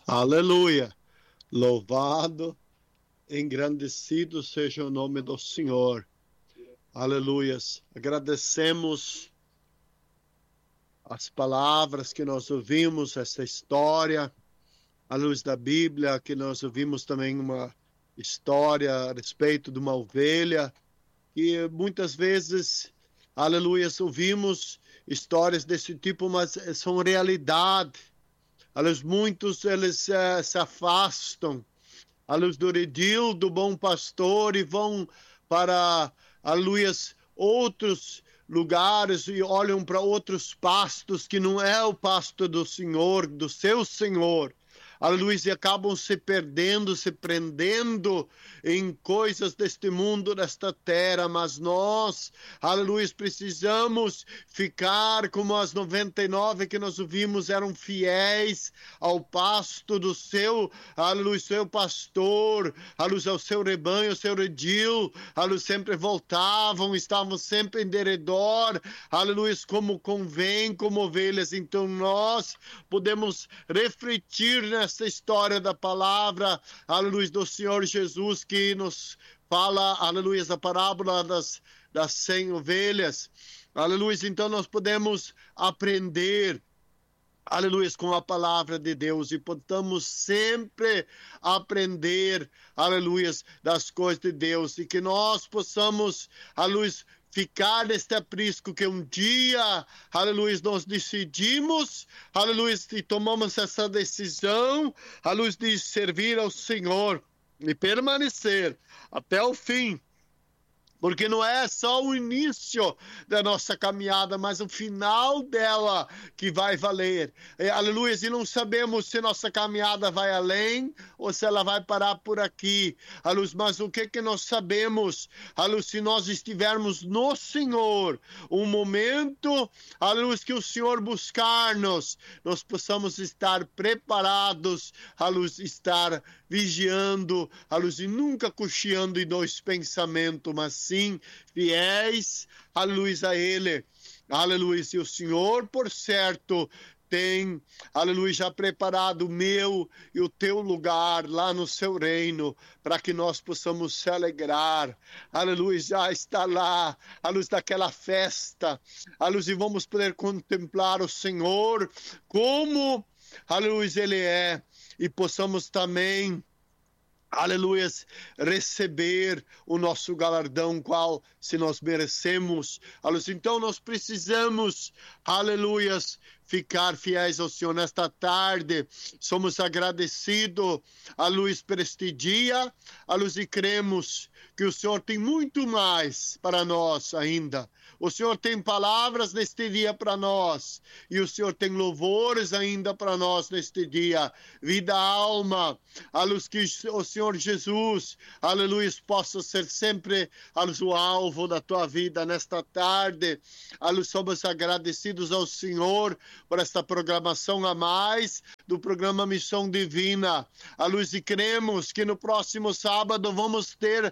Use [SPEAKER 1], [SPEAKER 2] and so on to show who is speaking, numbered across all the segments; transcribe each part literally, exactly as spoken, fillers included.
[SPEAKER 1] Aleluia! Louvado, engrandecido seja o nome do Senhor. Aleluias! Agradecemos as palavras que nós ouvimos, essa história, à luz da Bíblia, que nós ouvimos também uma história a respeito de uma ovelha, e muitas vezes, aleluias, ouvimos histórias desse tipo, mas são realidade. A luz, muitos eles uh, se afastam à luz do redil do bom pastor e vão para, aleluia, outros lugares e olham para outros pastos que não é o pasto do Senhor, do seu Senhor. Aleluia, e acabam se perdendo, se prendendo em coisas deste mundo, desta terra, mas nós, aleluia, precisamos ficar como as noventa e nove que nós ouvimos, eram fiéis ao pasto do seu, aleluia, seu pastor, aleluia, ao seu rebanho, ao seu redil, aleluia, sempre voltavam, estavam sempre em derredor, aleluia, como convém, como ovelhas. Então nós podemos refletir nessa história da palavra, aleluia, do Senhor Jesus, que nos fala, aleluia, a parábola das, das cem ovelhas, aleluia. Então nós podemos aprender, aleluia, com a palavra de Deus e podemos sempre aprender, aleluia, das coisas de Deus e que nós possamos, aleluia, ficar neste aprisco que um dia, aleluia, nós decidimos, aleluia, e tomamos essa decisão, aleluia, de servir ao Senhor e permanecer até o fim. Porque não é só o início da nossa caminhada, mas o final dela que vai valer. É, aleluia, e não sabemos se nossa caminhada vai além ou se ela vai parar por aqui. Aleluia, mas o que que nós sabemos? Aleluia, se nós estivermos no Senhor, um momento, aleluia, que o Senhor buscar-nos, nós possamos estar preparados, aleluia, estar vigiando, aleluia, e nunca cocheando em dois pensamentos, mas sim fiéis, aleluia, a Ele, aleluia, e o Senhor, por certo, tem, aleluia, já preparado o meu e o teu lugar lá no seu reino, para que nós possamos se alegrar, aleluia, já está lá, a luz daquela festa, aleluia, e vamos poder contemplar o Senhor como, aleluia, Ele é, e possamos também, aleluia, receber o nosso galardão, qual se nós merecemos, aleluia. Então nós precisamos, aleluia, ficar fiéis ao Senhor. Nesta tarde, somos agradecidos, aleluia, por este dia, aleluia, e cremos que o Senhor tem muito mais para nós ainda. O Senhor tem palavras neste dia para nós, e o Senhor tem louvores ainda para nós neste dia. Vida, alma, a luz que o Senhor Jesus, aleluia, possa ser sempre a luz, o alvo da tua vida nesta tarde. A luz, somos agradecidos ao Senhor por esta programação a mais do programa Missão Divina. A luz, e cremos que no próximo sábado vamos ter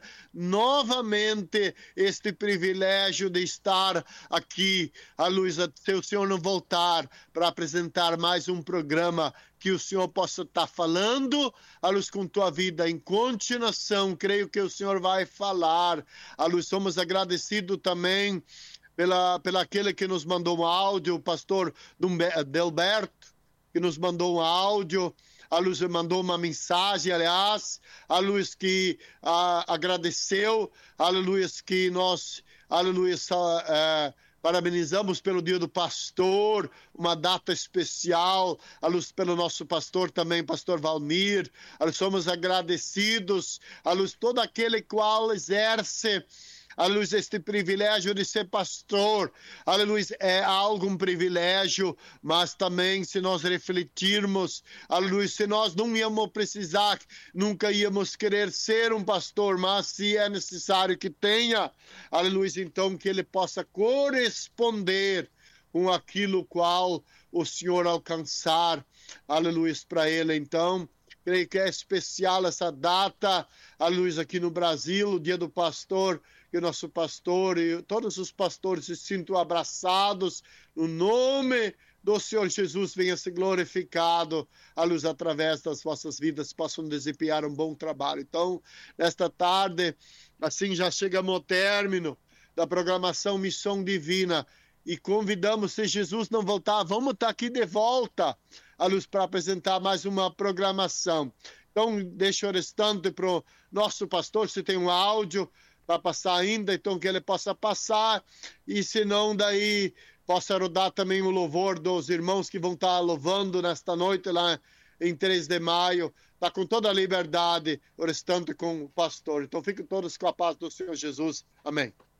[SPEAKER 1] novamente este privilégio de estar aqui, a luz, se o Senhor não voltar, para apresentar mais um programa que o Senhor possa estar falando, a luz, com tua vida em continuação. Creio que o Senhor vai falar, a luz. Somos agradecidos também pela, pela aquele que nos mandou um áudio, o pastor Delberto, que nos mandou um áudio, a luz, mandou uma mensagem, aliás, a luz, que a, agradeceu, aleluia, que nós, aleluia, é, parabenizamos pelo dia do pastor, uma data especial, a luz, pelo nosso pastor também, pastor Valmir, a luz, somos agradecidos, a luz, todo aquele qual exerce, aleluia, este privilégio de ser pastor, aleluia, é algo, um privilégio, mas também, se nós refletirmos, aleluia, se nós não íamos precisar, nunca íamos querer ser um pastor, mas se é necessário que tenha, aleluia, então que ele possa corresponder com aquilo qual o Senhor alcançar, aleluia, para ele. Então, creio que é especial essa data, aleluia, aqui no Brasil, o dia do pastor, que o nosso pastor e todos os pastores se sintam abraçados no nome do Senhor Jesus venha ser glorificado, a luz através das vossas vidas, possam desempenhar um bom trabalho. Então, nesta tarde, assim já chegamos ao término da programação Missão Divina e convidamos, se Jesus não voltar, vamos estar aqui de volta, a luz, para apresentar mais uma programação. Então, deixa o restante para o nosso pastor, se tem um áudio para passar ainda, então que ele possa passar, e se não, daí possa rodar também o louvor dos irmãos que vão estar louvando nesta noite lá em três de maio. Está com toda a liberdade, o restante com o pastor. Então fiquem todos com a paz do Senhor Jesus. Amém.